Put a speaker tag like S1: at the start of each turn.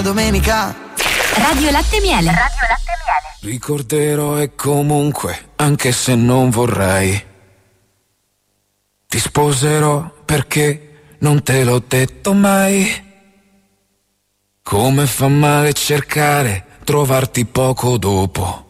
S1: domenica.
S2: Radio Latte Miele. Radio Latte
S3: Miele. Ricorderò e comunque, anche se non vorrei, ti sposerò perché non te l'ho detto mai. Come fa male cercare, trovarti poco dopo.